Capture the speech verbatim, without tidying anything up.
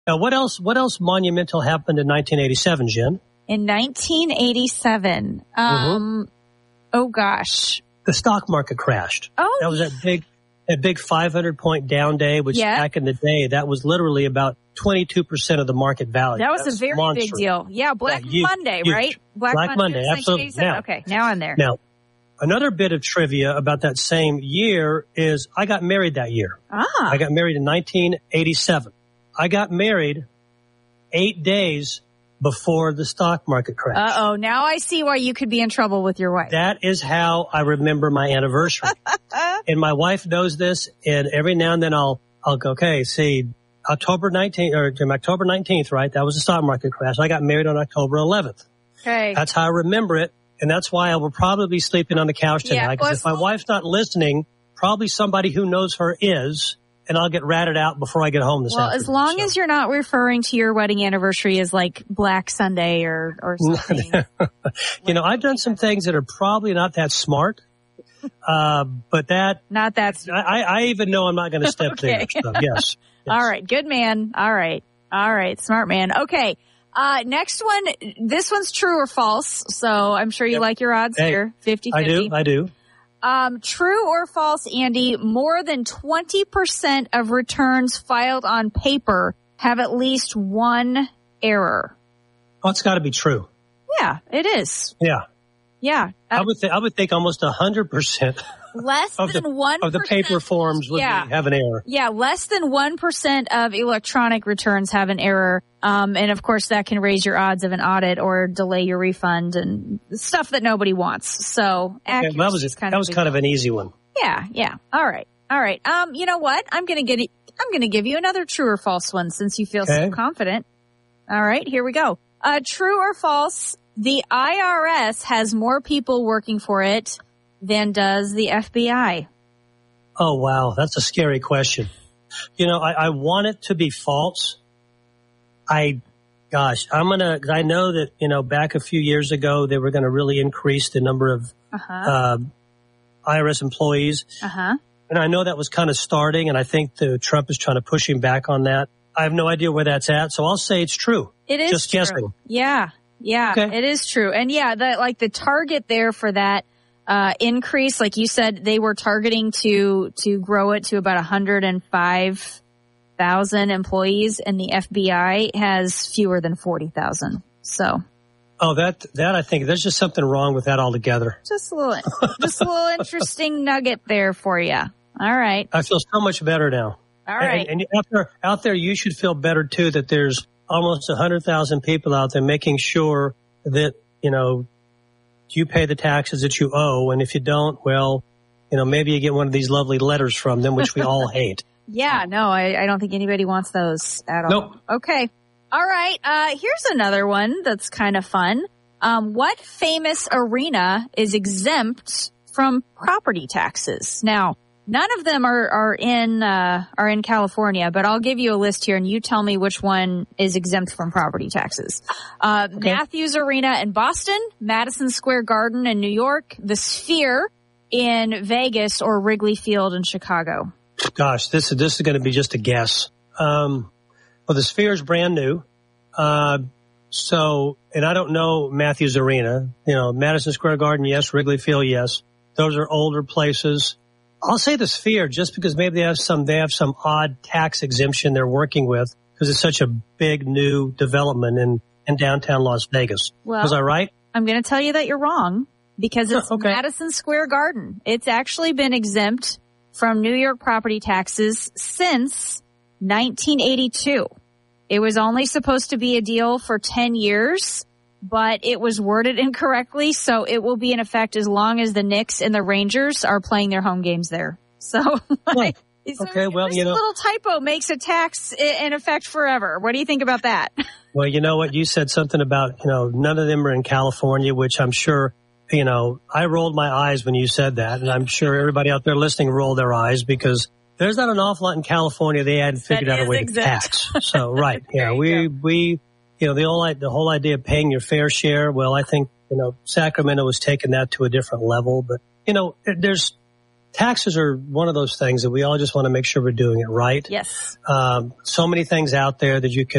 Now, what else, what else monumental happened in nineteen eighty-seven, Jen? In nineteen eighty-seven, um, mm-hmm. oh gosh. The stock market crashed. Oh. That was that big, that big five hundred point down day, which yeah. back in the day, that was literally about twenty-two percent of the market value. That was That's a very monstrous. big deal. Yeah, Black yeah, huge, Monday, huge. right? Black, Black Monday, absolutely. Now, okay, now I'm there. Now, another bit of trivia about that same year is I got married that year. Ah. I got married in nineteen eighty-seven. I got married eight days before the stock market crash. Uh-oh, now I see why you could be in trouble with your wife. That is how I remember my anniversary. And my wife knows this, and every now and then I'll, I'll go, okay, see, October nineteenth, or October nineteenth, right? That was the stock market crash. I got married on October eleventh. Okay. That's how I remember it, and that's why I will probably be sleeping on the couch tonight, because yeah, if my wife's not listening, probably somebody who knows her is, and I'll get ratted out before I get home this well, afternoon. Well, as long so. as you're not referring to your wedding anniversary as like Black Sunday or, or something. You know, I've done some things that are probably not that smart, uh, but that... Not that... I, I even know I'm not going to step okay. there. So, yes, yes. All right. Good man. All right. All right. Smart man. Okay. Uh, next one. This one's true or false. So I'm sure you yep. like your odds hey, here. fifty fifty. I do. I do. Um, true or false, Andy, more than twenty percent of returns filed on paper have at least one error. Oh, it's got to be true. Yeah, it is. Yeah. Yeah. Uh, I would think, I would think almost a hundred percent less of than the, one of the paper forms would yeah. be, have an error. Yeah. Less than one percent of electronic returns have an error. Um, and of course that can raise your odds of an audit or delay your refund and stuff that nobody wants. So okay, well, that was, is kind that of was kind of an easy one. Yeah. Yeah. All right. All right. Um, you know what? I'm going to get it. I'm going to give you another true or false one since you feel okay. so confident. All right. Here we go. Uh, true or false? The I R S has more people working for it than does the F B I. Oh, wow. That's a scary question. You know, I, I want it to be false. I, gosh, I'm going to, I know that, you know, back a few years ago, they were going to really increase the number of uh-huh. uh, I R S employees. Uh-huh. And I know that was kind of starting, and I think the Trump is trying to push him back on that. I have no idea where that's at, so I'll say it's true. It is Just true. guessing. Yeah. Yeah, okay. It is true. And yeah, the, like the target there for that uh, increase, like you said, they were targeting to, to grow it to about one hundred five thousand employees, and the F B I has fewer than forty thousand. So. Oh, that, that I think there's just something wrong with that altogether. Just a little, just a little interesting nugget there for you. All right. I feel so much better now. All right. And, and out there, out there, you should feel better too that there's almost one hundred thousand people out there making sure that, you know, you pay the taxes that you owe. And if you don't, well, you know, maybe you get one of these lovely letters from them, which we all hate. Yeah, no, I, I don't think anybody wants those at all. Nope. Okay. All right. Uh, here's another one that's kind of fun. Um, what famous arena is exempt from property taxes? Now, none of them are, are in, uh, are in California, but I'll give you a list here and you tell me which one is exempt from property taxes. Uh, okay. Matthews Arena in Boston, Madison Square Garden in New York, the Sphere in Vegas, or Wrigley Field in Chicago. Gosh, this, this is going to be just a guess. Um, well, the Sphere is brand new. Uh, so, and I don't know Matthews Arena, you know, Madison Square Garden, yes, Wrigley Field, yes. Those are older places. I'll say the Sphere just because maybe they have some, they have some odd tax exemption they're working with because it's such a big new development in, in downtown Las Vegas. Well, was I right? I'm going to tell you that you're wrong because it's okay. Madison Square Garden. It's actually been exempt from New York property taxes since nineteen eighty-two. It was only supposed to be a deal for ten years, but it was worded incorrectly, so it will be in effect as long as the Knicks and the Rangers are playing their home games there. So, like, oh, okay, well, this you know, little typo makes a tax in effect forever. What do you think about that? Well, you know what? You said something about, you know, none of them are in California, which I'm sure, you know, I rolled my eyes when you said that, and I'm sure everybody out there listening rolled their eyes because there's not an awful lot in California they hadn't figured that out a way exempt. to tax. So, right. Yeah, we, go. we, you know, the whole, the whole idea of paying your fair share, well, I think, you know, Sacramento was taking that to a different level. But, you know, there's, taxes are one of those things that we all just want to make sure we're doing it right. Yes. Um, so many things out there that you can